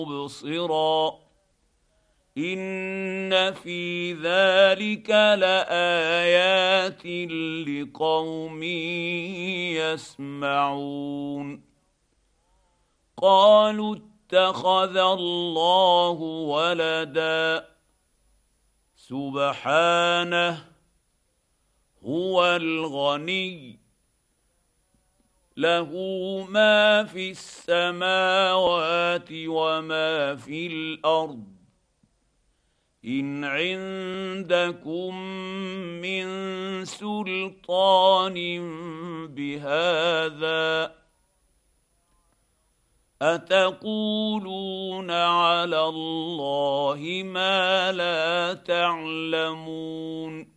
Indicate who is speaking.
Speaker 1: مبصرا ان في ذلك لايات لقوم يسمعون. قالوا اتخذ الله ولدا سبحانه هو الغني له ما في السماوات وما في الارض ان عندكم من سلطان بهذا اتقولون على الله ما لا تعلمون.